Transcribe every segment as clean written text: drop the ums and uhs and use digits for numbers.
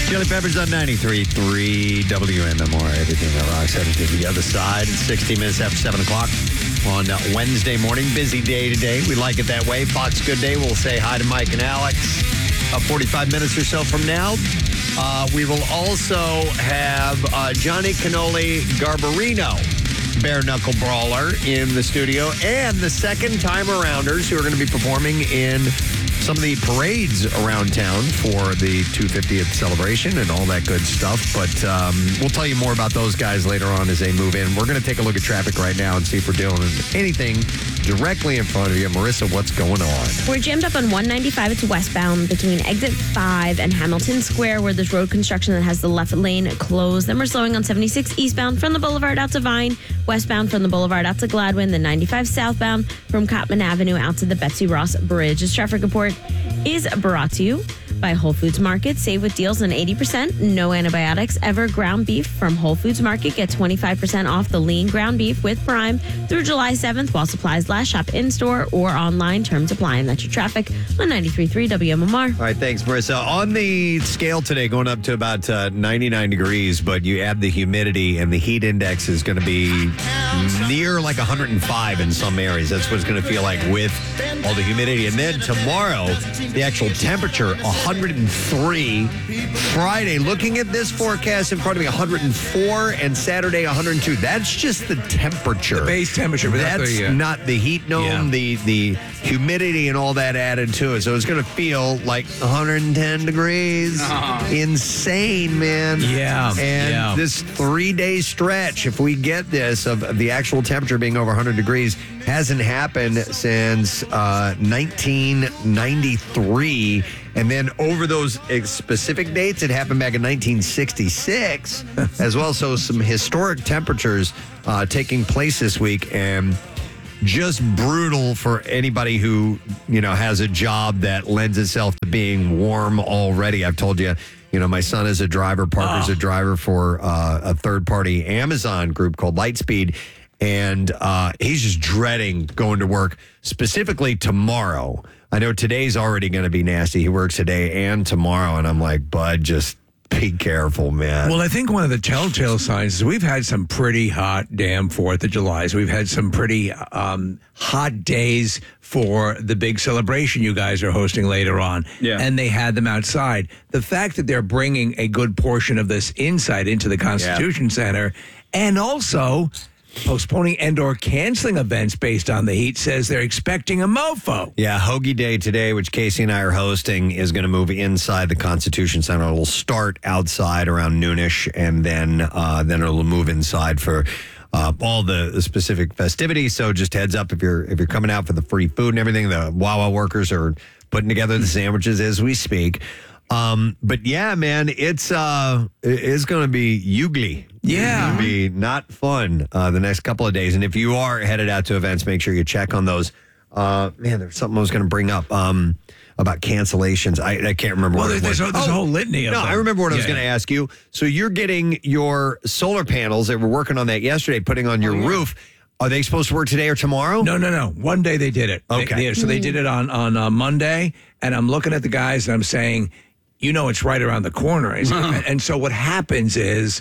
Chili Peppers on 93.3 WMMR. Everything that rocks headed to the other side. It's 16 minutes after 7 o'clock on Wednesday morning. Busy day today. We like it that way. Fox Good Day. We'll say hi to Mike and Alex 45 minutes or so from now. We will also have Johnny Cannoli Garbarino, bare knuckle brawler, in the studio, and the second time arounders who are going to be performing in some of the parades around town for the 250th celebration and all that good stuff. But we'll tell you more about those guys later on as they move in. We're going to take a look at traffic right now and see if we're doing anything directly in front of you. Marissa, what's going on? We're jammed up on 195. It's westbound between exit 5 and Hamilton Square, where there's road construction that has the left lane closed. Then we're slowing on 76 eastbound from the Boulevard out to Vine, westbound from the Boulevard out to Gladwin, then 95 southbound from Cottman Avenue out to the Betsy Ross Bridge. This traffic report is brought to you by Whole Foods Market. Save with deals on 80%, no antibiotics, ever ground beef from Whole Foods Market. Get 25% off the lean ground beef with Prime through July 7th while supplies last. Shop in-store or online. Terms apply. And that's your traffic on 93.3 WMMR. All right, thanks, Marissa. On the scale today, going up to about 99 degrees, but you add the humidity and the heat index is going to be near like 105 in some areas. That's what it's going to feel like with all the humidity. And then tomorrow, the actual temperature, 103. Friday, looking at this forecast in front of me, 104, and Saturday, 102. That's just the temperature. The base temperature. But that's not the heat dome, the humidity and all that added to it. So it's going to feel like 110 degrees. Insane, man. Yeah. And this 3-day stretch, if we get this, of the actual temperature being over 100 degrees, hasn't happened since 1993. And then over those specific dates, it happened back in 1966 as well. So some historic temperatures taking place this week, and just brutal for anybody who, has a job that lends itself to being warm already. I've told you, my son is a driver. Parker's a driver for a third-party Amazon group called Lightspeed. And he's just dreading going to work, specifically tomorrow. I know today's already going to be nasty. He works today and tomorrow. And I'm like, bud, just be careful, man. Well, I think one of the telltale signs is we've had some pretty hot damn 4th of Julys. We've had some pretty hot days for the big celebration you guys are hosting later on. Yeah. And they had them outside. The fact that they're bringing a good portion of this inside into the Constitution Center, and also postponing and or canceling events based on the heat, says they're expecting a mofo. Yeah, Hoagie Day today, which Casey and I are hosting, is going to move inside the Constitution Center. It'll start outside around noonish, and then it'll move inside for all the specific festivities. So just heads up, if you're coming out for the free food and everything, the Wawa workers are putting together the sandwiches as we speak. But yeah, man, it's going to be ugly. Yeah. It's going to be not fun the next couple of days. And if you are headed out to events, make sure you check on those. Man, there's something I was going to bring up about cancellations. I can't remember what it was. There's a whole litany of them. I remember what I was going to ask you. So you're getting your solar panels. They were working on that yesterday, putting on your roof. Are they supposed to work today or tomorrow? No. One day they did it. Okay. So they did it on Monday, and I'm looking at the guys and I'm saying, it's right around the corner. And so what happens is,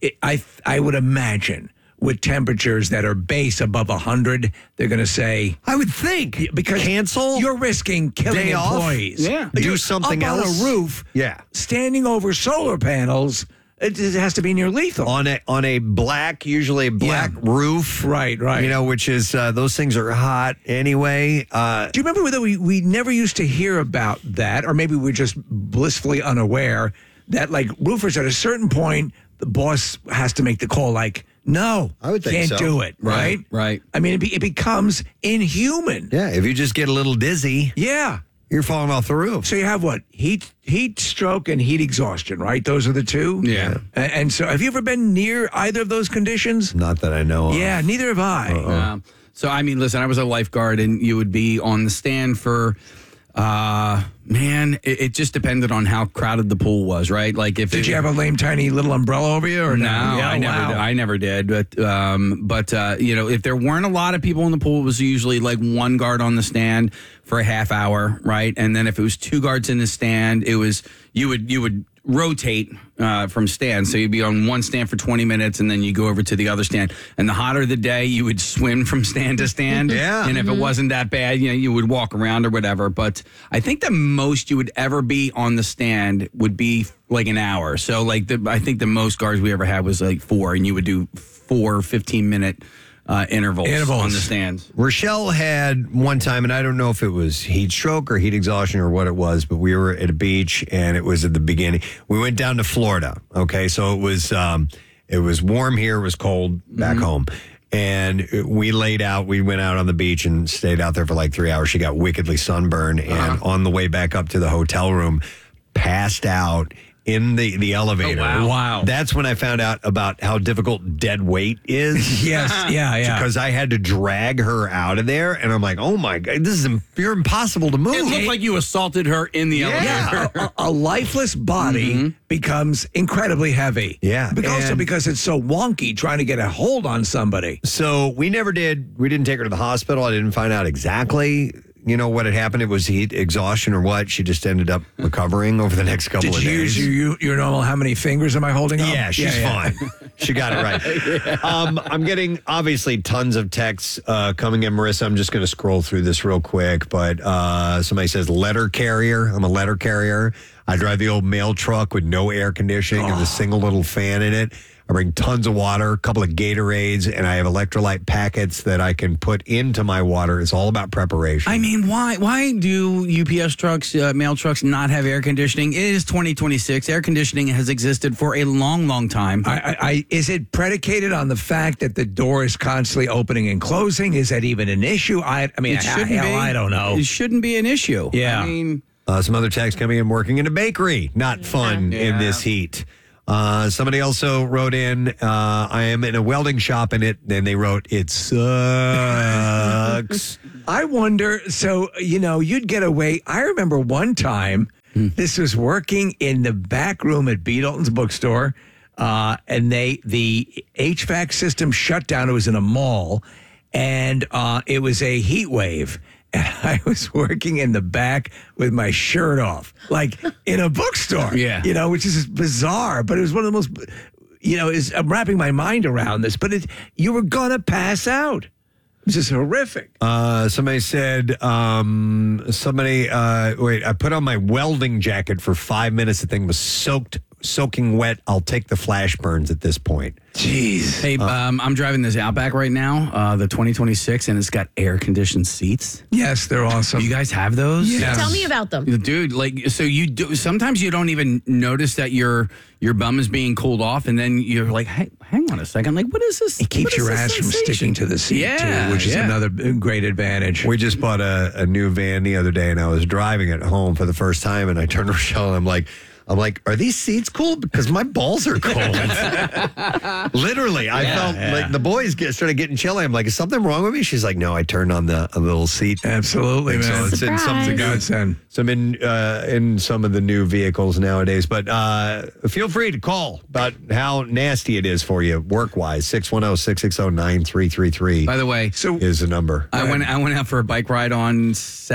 I would imagine with temperatures that are base above 100, they're going to say, I would think, because cancel, you're risking killing employees. Yeah, do something else on a roof. Yeah, standing over solar panels. It has to be near lethal on a black, usually a black roof, right. Which is those things are hot anyway. Do you remember that we never used to hear about that, or maybe we're just blissfully unaware that, like, roofers at a certain point, the boss has to make the call, like, no, I would think can't so. do it, right? Right. I mean, it becomes inhuman. Yeah, if you just get a little dizzy, you're falling off the roof. So you have what? Heat stroke and heat exhaustion, right? Those are the two? Yeah. And so have you ever been near either of those conditions? Not that I know of. Yeah, neither have I. So, I mean, listen, I was a lifeguard, and you would be on the stand for, it just depended on how crowded the pool was, right? Like, if did you have a lame, tiny little umbrella over you, or no? Yeah, I never did. But if there weren't a lot of people in the pool, it was usually like one guard on the stand for a half hour, right? And then if it was two guards in the stand, it was you would rotate from stands. So you'd be on one stand for 20 minutes and then you go over to the other stand. And the hotter the day, you would swim from stand to stand. Yeah. And if it wasn't that bad, you would walk around or whatever. But I think the most you would ever be on the stand would be like an hour. So I think the most guards we ever had was like 4, and you would do 4 15-minute intervals on the stands. Rochelle had one time, and I don't know if it was heat stroke or heat exhaustion or what it was, but we were at a beach, and it was at the beginning. We went down to Florida. Okay, so it was warm here, it was cold back home, and we laid out. We went out on the beach and stayed out there for like 3 hours. She got wickedly sunburned, and on the way back up to the hotel room, passed out in the elevator. Oh, wow. That's when I found out about how difficult dead weight is. Yes, yeah. Because I had to drag her out of there, and I'm like, oh my God, you're impossible to move. It looked like you assaulted her in the elevator. Yeah, a lifeless body becomes incredibly heavy. Yeah. Also because it's so wonky trying to get a hold on somebody. So we didn't take her to the hospital. I didn't find out exactly, what had happened. It was heat exhaustion or what. She just ended up recovering over the next couple of days. Did you use your normal, how many fingers am I holding up? Yeah, she's fine. She got it right. I'm getting, obviously, tons of texts coming in. Marissa, I'm just going to scroll through this real quick. But somebody says, letter carrier. I'm a letter carrier. I drive the old mail truck with no air conditioning and a single little fan in it. I bring tons of water, a couple of Gatorades, and I have electrolyte packets that I can put into my water. It's all about preparation. I mean, why do UPS trucks, mail trucks not have air conditioning? It is 2026. Air conditioning has existed for a long, long time. Is it predicated on the fact that the door is constantly opening and closing? Is that even an issue? I don't know. It shouldn't be an issue. Yeah. I mean, some other texts coming in, working in a bakery. Not fun in this heat. Somebody also wrote in, I am in a welding shop and they wrote, it sucks. I wonder, so, you'd get away. I remember one time, this was working in the back room at B. Dalton's bookstore, and the HVAC system shut down. It was in a mall, and it was a heat wave. And I was working in the back with my shirt off, like in a bookstore, which is bizarre. But it was one of the most, I'm wrapping my mind around this, but you were going to pass out. It was just horrific. Somebody said, I put on my welding jacket for 5 minutes. The thing was soaking wet. I'll take the flash burns at this point. Jeez. Hey, I'm driving this Outback right now, the 2026, and it's got air-conditioned seats. Yes, they're awesome. You guys have those? Yes. Tell me about them. Dude, so you do, sometimes you don't even notice that your bum is being cooled off, and then you're like, hey, hang on a second. Like, what is this? It keeps your ass from sticking to the seat, too, which is another great advantage. We just bought a new van the other day, and I was driving it home for the first time, and I turned to Rochelle, and I'm like, are these seats cool? Because my balls are cold. Literally, I felt like the boys started getting chilly. I'm like, is something wrong with me? She's like, no, I turned on a little seat. Absolutely, man. So it's in something godsend. So I'm in some of the new vehicles nowadays. But feel free to call about how nasty it is for you work-wise. 610-660-9333. By the way, is the number. I went out for a bike ride on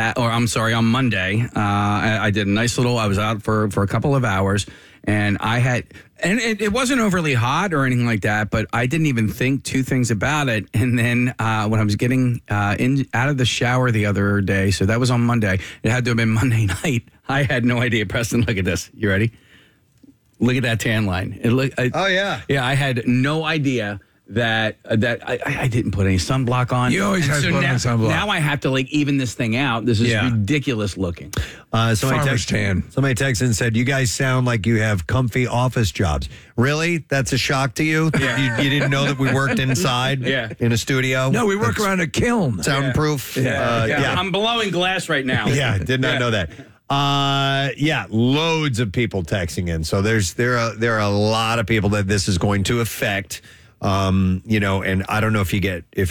Monday. I did a nice little. I was out for a couple of hours, and it wasn't overly hot or anything like that, but I didn't even think two things about it. And then when I was getting out of the shower the other day, so that was on Monday, it had to have been Monday night. I had no idea. Preston, look at this. You ready? Look at that tan line. Oh yeah. Yeah, I had no idea that I didn't put any sunblock on. You always have to put on sunblock. Now I have to even this thing out. This is ridiculous looking. Somebody texted and said, you guys sound like you have comfy office jobs. Really? That's a shock to you? You didn't know that we worked inside in a studio? No, we work around a kiln. Soundproof? Yeah. I'm blowing glass right now. Yeah, did not know that. Loads of people texting in. So there are a lot of people that this is going to affect. And I don't know if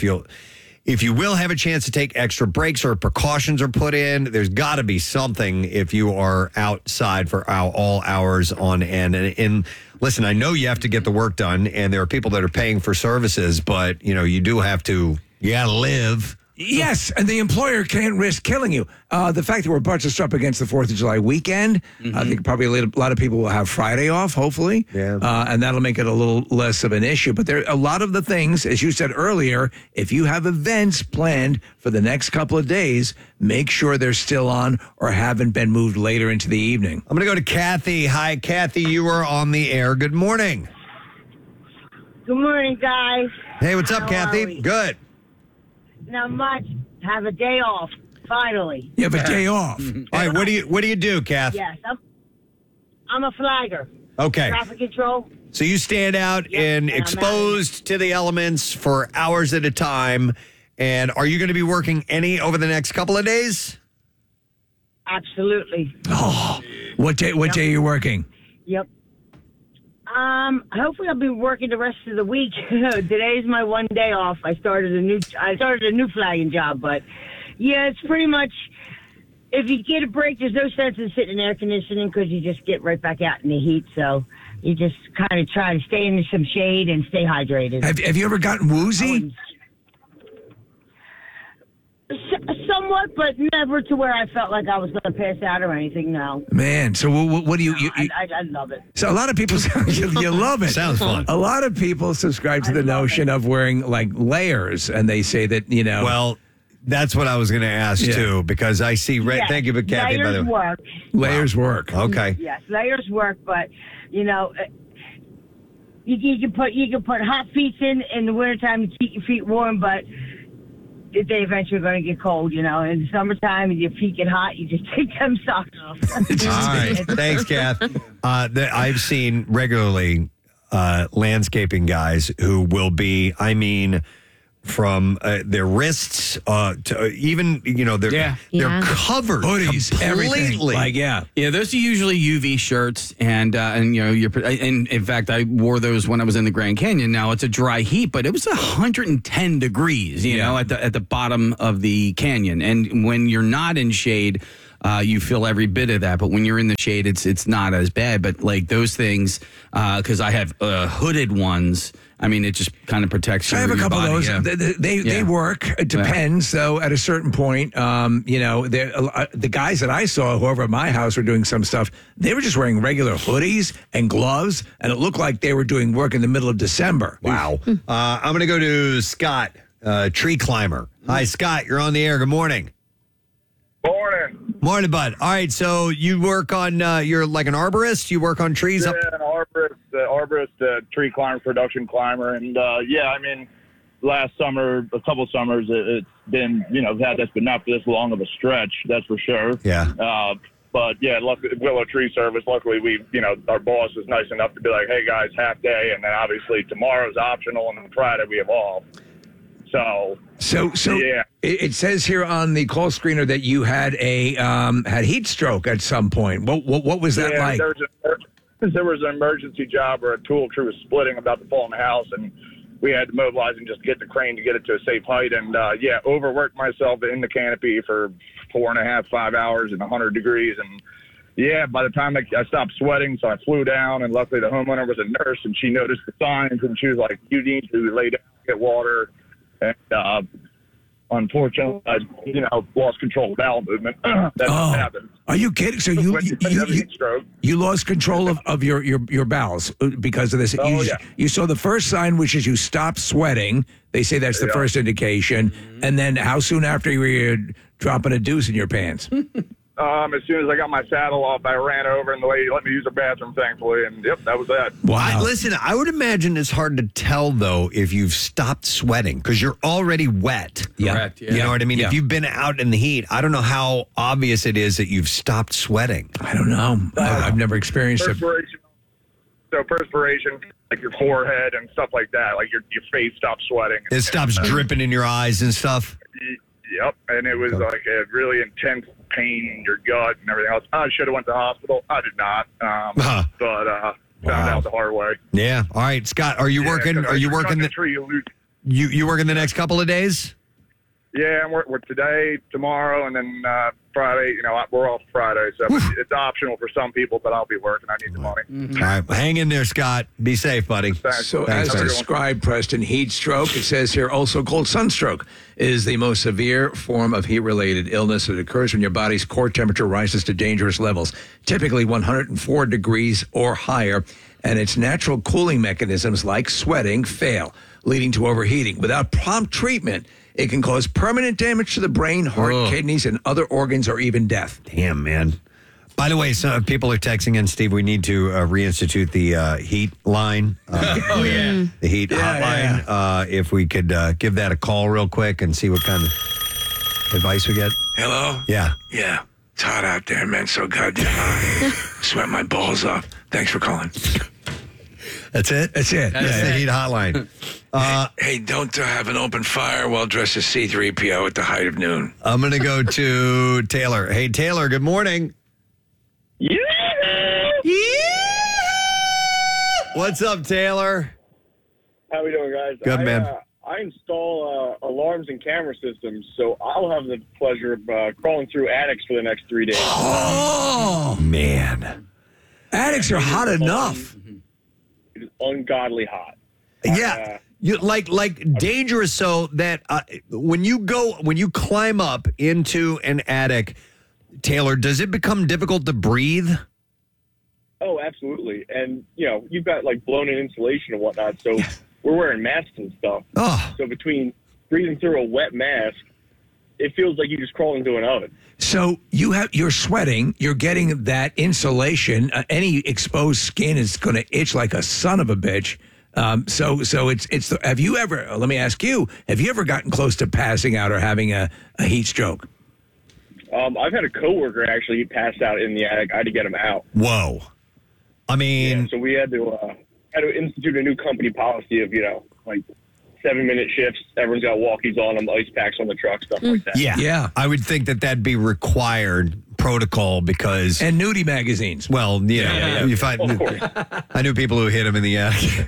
you will have a chance to take extra breaks or precautions are put in. There's got to be something if you are outside for all hours on end. And listen, I know you have to get the work done, and there are people that are paying for services, but you got to live. Yes, and the employer can't risk killing you. The fact that we're buttressed up against the 4th of July weekend, I think probably a lot of people will have Friday off, hopefully. Yeah. And that'll make it a little less of an issue. But there are a lot of the things, as you said earlier, if you have events planned for the next couple of days, make sure they're still on or haven't been moved later into the evening. I'm going to go to Kathy. Hi, Kathy. You are on the air. Good morning. Good morning, guys. Hey, what's up, How are Kathy? we? Good. Not much. Have a day off. Finally. You have a day off. All right, what do you do, Kath? Yes, I'm a flagger. Okay. Traffic control. So you stand out Yep, and and I'm exposed to the elements for hours at a time. And are you going to be working any over the next couple of days? Absolutely. Oh, what day are you working? Yep. Hopefully I'll be working the rest of the week. Today's my one day off. I started a new flagging job, but yeah, it's pretty much, if you get a break, there's no sense in sitting in air conditioning because you just get right back out in the heat. So you just kind of try to stay in some shade and stay hydrated. Have you ever gotten woozy? Somewhat, but never to where I felt like I was going to pass out or anything. No. Man, so what do you I love it. So a lot of people, you love it. Sounds fun. A lot of people subscribe to the notion of wearing like layers, and they say that, Well, that's what I was going to ask, Yeah. too, because I see red. Yes, Thank you, Kathy, by the layers way. work. layers work. Okay. Yes, layers work, but you can put hot feet in the wintertime to keep your feet warm, but they eventually going to get cold. In the summertime, and your feet get hot, you just take them socks off. All right. Thanks, Kath. I've seen regularly landscaping guys who will be, from their wrists to even, they're Yeah. covered Hoodies, everything. completely. Yeah, those are usually UV shirts, and and in fact, I wore those when I was in the Grand Canyon. Now it's a dry heat, but it was 110 degrees, at the bottom of the canyon, and when you're not in shade, you feel every bit of that. But when you're in the shade, it's not as bad. But like those things, because I have hooded ones. It just kind of protects I have a couple of those. Yeah. They work. It depends, though. At a certain point, the guys that I saw who over at my house were doing some stuff. They were just wearing regular hoodies and gloves, and it looked like they were doing work in the middle of December. Wow. I'm going to go to Scott, tree climber. Hi, Scott. You're on the air. Good morning. Morning. Morning, bud. All right, so you work on, you're like an arborist? You work on trees up? Yeah, an arborist, tree climber, production climber. And, last summer, a couple summers, it's been, that's been not for this long of a stretch, that's for sure. Yeah. But, yeah, Willow Tree Service, luckily our boss is nice enough to be like, hey, guys, half day. And then obviously tomorrow's optional, and then Friday we have off. So yeah. It says here on the call screener that you had had heat stroke at some point. What was that like? There was an emergency job where a tool tree was splitting about to fall in the house, and we had to mobilize and just get the crane to get it to a safe height. And overworked myself in the canopy for 4.5, 5 hours in 100 degrees. And yeah, by the time I stopped sweating, so I flew down, and luckily the homeowner was a nurse, and she noticed the signs, and she was like, "You need to lay down, get water." And unfortunately, I lost control of bowel movement. That's what happened. Are you kidding? So you lost control of your bowels because of this. You saw the first sign, which is you stopped sweating. They say that's the first indication. And then how soon after you were dropping a deuce in your pants? As soon as I got my saddle off, I ran over, and the lady let me use her bathroom, thankfully. And yep, that was that. Wow. Listen, I would imagine it's hard to tell, though, if you've stopped sweating because you're already wet. Yeah. Correct, yeah. You know what I mean? Yeah. If you've been out in the heat, I don't know how obvious it is that you've stopped sweating. I don't know. I've never experienced it. Perspiration, like your forehead and stuff like that, like your face stops sweating. It stops dripping in your eyes and stuff. Yep, and it was like a really intense pain in your gut and everything else. I should have went to the hospital. I did not, but found out the hard way. Yeah. All right, Scott. Are you working? Are you working? You working the next couple of days? Yeah, and we're today, tomorrow, and then Friday. We're off Friday, so it's optional for some people, but I'll be working. I need the money. All right, hang in there, Scott. Be safe, buddy. Thanks. So Thanks, as everyone. described, Preston, heat stroke, it says here also called sunstroke, is the most severe form of heat-related illness. It occurs when your body's core temperature rises to dangerous levels, typically 104 degrees or higher, and its natural cooling mechanisms like sweating fail, leading to overheating. Without prompt treatment, it can cause permanent damage to the brain, heart, kidneys, and other organs, or even death. Damn, man. By the way, some people are texting in, Steve, we need to reinstitute the heat line. The heat hotline. If we could give that a call real quick and see what kind of advice we get. Hello? Yeah. Yeah. It's hot out there, man. So goddamn hot. Sweat my balls off. Thanks for calling. That's it? That's it. That's the heat hotline. Hey, don't have an open fire while dressed as C-3PO at the height of noon. I'm going to go to Taylor. Hey, Taylor, good morning. Yeah. What's up, Taylor? How we doing, guys? Good, man. I install alarms and camera systems, so I'll have the pleasure of crawling through attics for the next 3 days. Oh, Man. attics are hot enough. It is ungodly hot. Yeah. You like dangerous so that when you climb up into an attic, Taylor, does it become difficult to breathe? Oh, absolutely. And, you've got, blown-in insulation and whatnot, so we're wearing masks and stuff. Oh. So between breathing through a wet mask, it feels like you just crawl into an oven. So you're sweating, you're getting that insulation. Any exposed skin is going to itch like a son of a bitch. So it's. Have you ever? Let me ask you. Have you ever gotten close to passing out or having a heat stroke? I've had a coworker actually he passed out in the attic. I had to get him out. Whoa. I mean, So we had to institute a new company policy of 7-minute shifts. Everyone's got walkies on them, ice packs on the truck, stuff like that. Yeah. I would think that'd be required protocol because And nudie magazines. well, you find Of course. I knew people who hit him in the attic.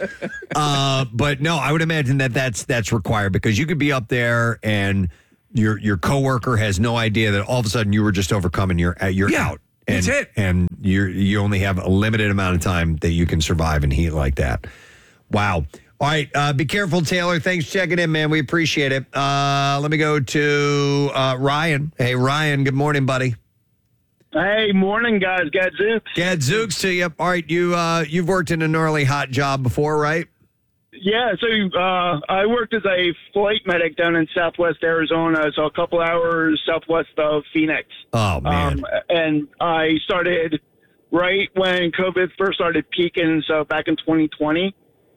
But no, I would imagine that's required because you could be up there and your coworker has no idea that all of a sudden you were just overcome and you're out. And, that's it. And you only have a limited amount of time that you can survive in heat like that. Wow. All right. Be careful, Taylor. Thanks for checking in, man. We appreciate it. Let me go to Ryan. Hey, Ryan. Good morning, buddy. Hey, morning, guys. Gadzooks. Gadzooks to you. All right. You've worked in a gnarly hot job before, right? Yeah, so I worked as a flight medic down in southwest Arizona, so a couple hours southwest of Phoenix. Oh, man. And I started right when COVID first started peaking, so back in 2020.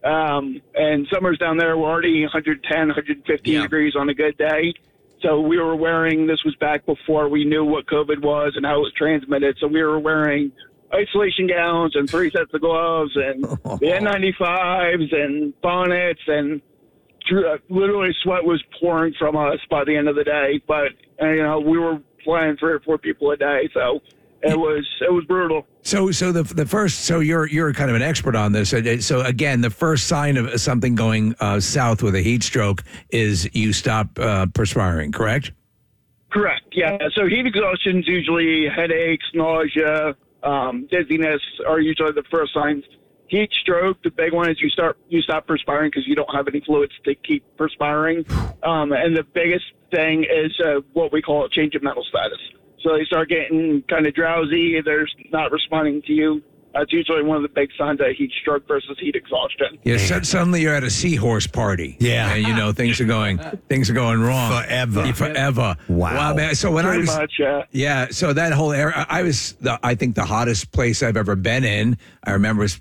And summers down there were already 110, 115 degrees on a good day. So we were wearing, this was back before we knew what COVID was and how it was transmitted, so we were wearing isolation gowns and 3 sets of gloves and the N95s and bonnets, and literally sweat was pouring from us by the end of the day. But we were flying 3 or 4 people a day, so it was brutal. So the first, so you're kind of an expert on this. So again, the first sign of something going south with a heat stroke is you stop perspiring, correct? Correct. Yeah. So heat exhaustion is usually headaches, nausea, dizziness are usually the first signs. Heat stroke, the big one is you stop perspiring because you don't have any fluids to keep perspiring. And the biggest thing is what we call a change of mental status. So they start getting kind of drowsy. They're not responding to you. That's usually one of the big signs of heat stroke versus heat exhaustion. Yeah, suddenly you're at a seahorse party. Yeah. And things are going wrong. Forever. Wow. Man. So when Pretty much, yeah. Yeah, so that whole area, I think the hottest place I've ever been in, I remember was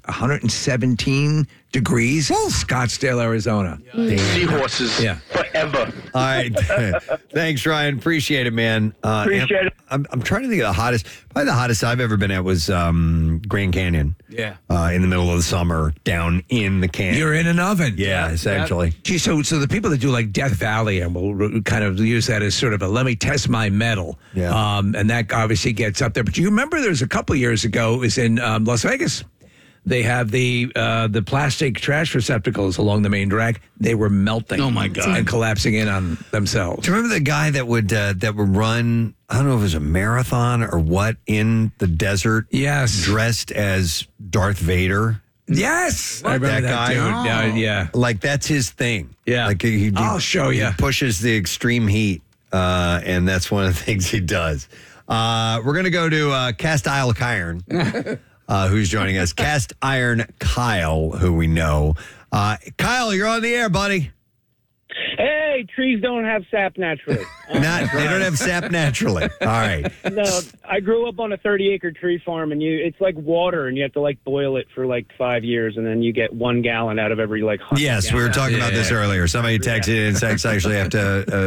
117 degrees, Scottsdale, Arizona. Seahorses forever. All right. Thanks, Ryan. Appreciate it, man. Appreciate it. I'm trying to think of the hottest. Probably the hottest I've ever been at was Grand Canyon. Yeah. In the middle of the summer, down in the canyon. You're in an oven. Yeah, essentially. Gee, so the people that do like Death Valley and will kind of use that as sort of a let me test my metal. Yeah. And that obviously gets up there. But you remember there's a couple of years ago, it was in Las Vegas. They have the plastic trash receptacles along the main drag. They were melting. Oh, my God. And collapsing in on themselves. Do you remember the guy that would run, I don't know if it was a marathon or what, in the desert? Yes. Dressed as Darth Vader? Yes. I remember that guy? dude. Yeah. Like, that's his thing. Yeah. Like I'll show you. He pushes the extreme heat, and that's one of the things he does. We're going to go to Cast Iron, who's joining us. Cast Iron Kyle, who we know. Kyle, you're on the air, buddy. Hey, trees don't have sap naturally. They don't have sap naturally. All right. No, I grew up on a 30-acre tree farm, and it's like water, and you have to boil it for 5 years, and then you get 1 gallon out of every 100 Yes, we were talking about this earlier. Somebody texted in and actually have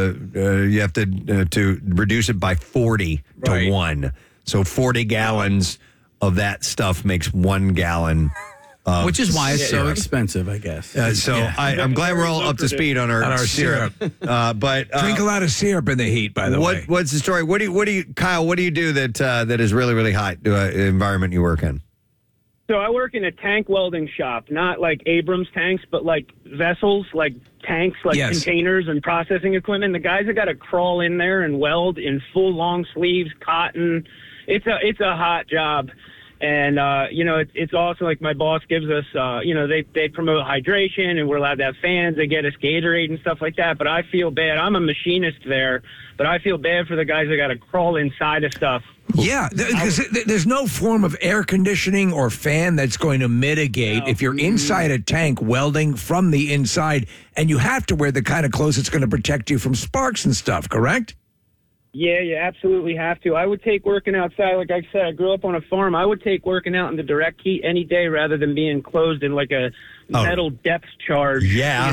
to reduce it by 40 to 1. So 40 gallons of that stuff makes 1 gallon. Which is why it's so expensive, I guess. I'm glad we're all up to speed on our syrup. But drink a lot of syrup in the heat. By the way, what's the story? What do you, Kyle? What do you do that is really, really hot? Environment you work in? So I work in a tank welding shop, not like Abrams tanks, but vessels, tanks, containers and processing equipment. The guys have got to crawl in there and weld in full long sleeves, cotton. It's a hot job. And, it's also my boss gives us, they promote hydration and we're allowed to have fans. They get us Gatorade and stuff like that. But I feel bad. I'm a machinist there, but I feel bad for the guys that got to crawl inside of stuff. Yeah, because there's no form of air conditioning or fan that's going to mitigate if you're inside a tank welding from the inside, and you have to wear the kind of clothes that's going to protect you from sparks and stuff, correct? Yeah, you absolutely have to. I would take working outside. Like I said, I grew up on a farm. I would take working out in the direct heat any day rather than being enclosed in a metal depth charge. Yeah.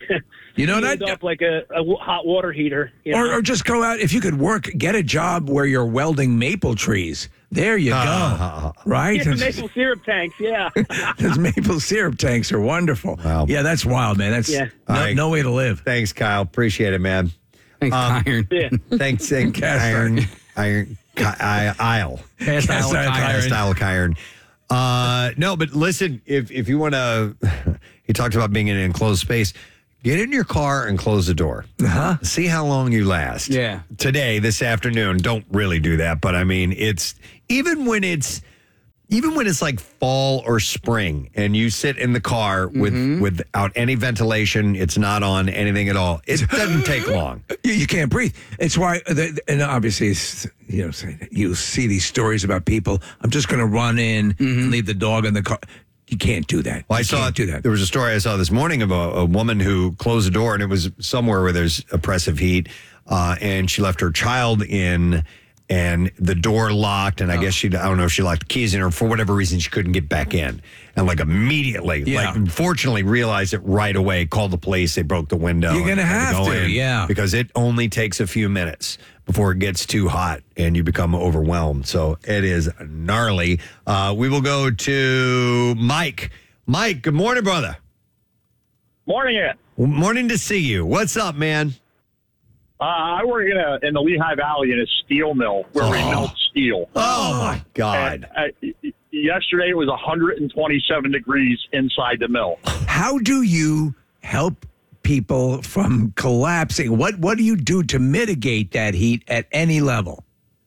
Up like a hot water heater. Or just go out. If you could get a job where you're welding maple trees. There you go. Right? Yeah, maple syrup tanks, yeah. Those maple syrup tanks are wonderful. Wow. Yeah, that's wild, man. That's no way to live. Thanks, Kyle. Appreciate it, man. Thanks, Iron. Yeah. Thanks, Iron. Isle. Cast Iron. No, but listen, if you want to, he talked about being in an enclosed space. Get in your car and close the door. Uh-huh. See how long you last. Yeah. This afternoon, don't really do that. But I mean, it's even when it's like fall or spring and you sit in the car without any ventilation, it's not on anything at all. It doesn't take long. You can't breathe. It's why, and obviously, you see these stories about people. I'm just going to run in and leave the dog in the car. You can't do that. Well, there was a story I saw this morning of a woman who closed the door, and it was somewhere where there's oppressive heat, and she left her child in, and the door locked, and I guess I don't know if she locked the keys in, or for whatever reason she couldn't get back in, and immediately, fortunately realized it right away, called the police, they broke the window. You're gonna have to, because it only takes a few minutes before it gets too hot and you become overwhelmed. So it is gnarly. We will go to Mike. Mike, good morning, brother. Morning, Ed. Morning to see you. What's up, man? I work in the Lehigh Valley in a steel mill where we melt steel. Oh, my God. Yesterday it was 127 degrees inside the mill. How do you help people from collapsing? What do you do to mitigate that heat at any level?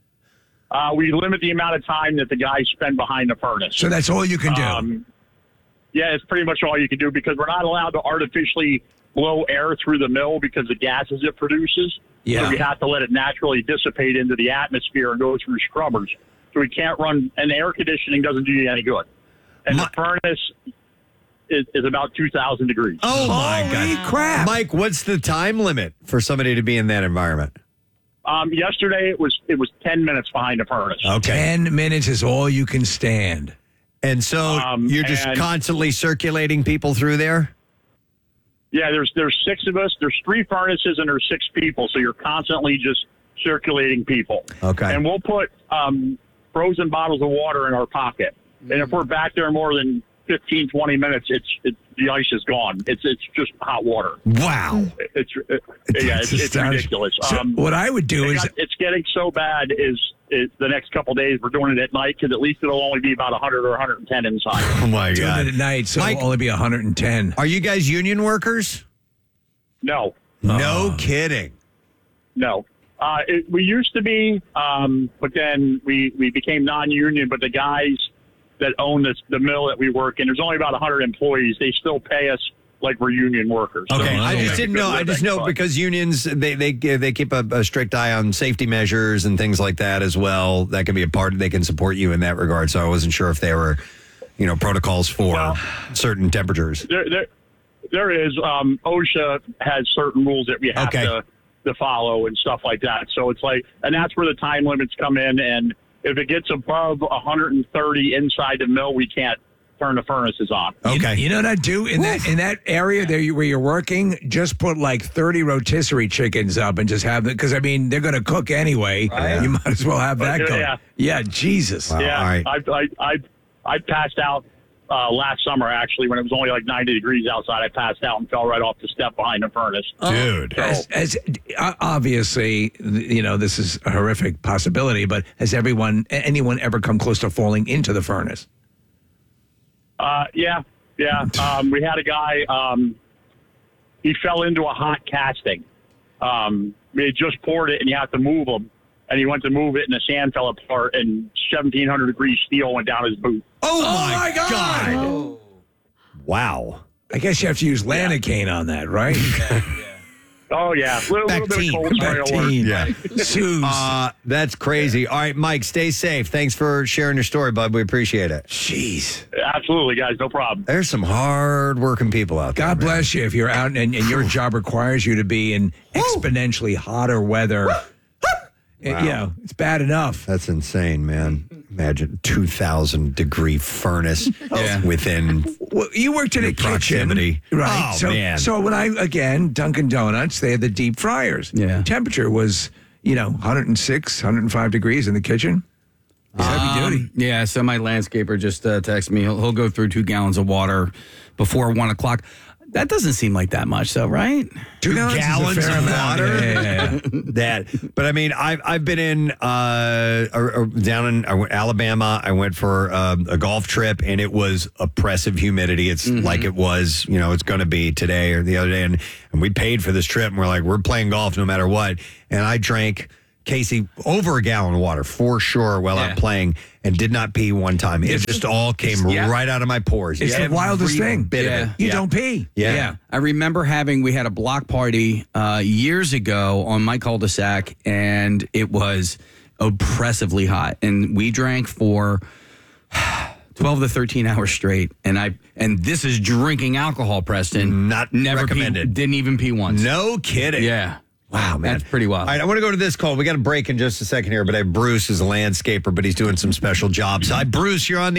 We limit the amount of time that the guys spend behind the furnace. So that's all you can do? Yeah, it's pretty much all you can do because we're not allowed to artificially blow air through the mill because the gases it produces. Yeah. So we have to let it naturally dissipate into the atmosphere and go through scrubbers. So we can't run, and air conditioning doesn't do you any good. And the furnace is about 2,000 degrees. Oh, my God. Holy crap. Mike, what's the time limit for somebody to be in that environment? Yesterday it was 10 minutes behind the furnace. Okay. 10 minutes is all you can stand. And so you're just constantly circulating people through there? Yeah, there's 6 of us. There's 3 furnaces and there's 6 people. So you're constantly just circulating people. Okay. And we'll put frozen bottles of water in our pocket. And if we're back there more than 15, 20 minutes, the ice is gone. It's just hot water. Wow. It's ridiculous. So what I would do is it's getting so bad is the next couple of days we're doing it at night because at least it'll only be about 100 or 110 inside. Oh my doing God. it at night, so Mike, it'll only be 110. Are you guys union workers? No. No kidding. No. We used to be, but then we became non-union. But the guys that own the mill that we work in, there's only about 100 employees. They still pay us like we're union workers. Okay, So I just didn't know. I just know because unions they keep a strict eye on safety measures and things like that as well. That can be a part. They can support you in that regard. So I wasn't sure if there were, protocols for certain temperatures. There is. OSHA has certain rules that we have to follow and stuff like that. So it's like, and that's where the time limits come in. And if it gets above 130 inside the mill, we can't turn the furnaces on. Okay. You know what I'd do in that area there where you're working? Just put like 30 rotisserie chickens up and just have it, because I mean they're going to cook anyway. Right. You might as well have that going. Yeah, Jesus. Wow. Yeah, all right. I passed out last summer actually when it was only like 90 degrees outside. I passed out and fell right off the step behind the furnace. Dude. As obviously, this is a horrific possibility, but has anyone ever come close to falling into the furnace? Yeah. We had a guy, he fell into a hot casting. We had just poured it and you have to move him. And he went to move it and the sand fell apart and 1,700 degree steel went down his boot. Oh my God. Oh. Wow. I guess you have to use Lanacaine on that, right? Oh, yeah. A little bit of cold spray will work. Yeah. Suze. That's crazy. All right, Mike, stay safe. Thanks for sharing your story, bud. We appreciate it. Jeez. Absolutely, guys. No problem. There's some hard-working people out there. God bless you if you're out and your job requires you to be in exponentially hotter weather. Wow. It's bad enough. That's insane, man. Imagine 2,000-degree furnace within you worked in a proximity. Kitchen, right? Oh, man. So when Dunkin' Donuts, they had the deep fryers. Yeah. Temperature was, 106, 105 degrees in the kitchen. It's heavy duty. Yeah, so my landscaper just texted me. He'll go through 2 gallons of water before 1 o'clock. That doesn't seem like that much, though, right? 2 gallons of of water. Yeah. But I mean, I've been in down in Alabama. I went for a golf trip, and it was oppressive humidity. It's like it was, it's going to be today or the other day, and we paid for this trip, and we're like, we're playing golf no matter what. And I drank, Casey, over a gallon of water for sure while out playing, and did not pee one time. It just all came right out of my pores. It's the wildest thing. Bit of it. You don't pee. Yeah. I remember we had a block party years ago on my cul-de-sac, and it was oppressively hot. And we drank for 12 to 13 hours straight. And this is drinking alcohol, Preston. Never recommended. Didn't even pee once. No kidding. Yeah. Wow, man. That's pretty wild. All right, I want to go to this call. We got a break in just a second here, but I have Bruce is a landscaper, but he's doing some special jobs. Hi, Bruce. You're on the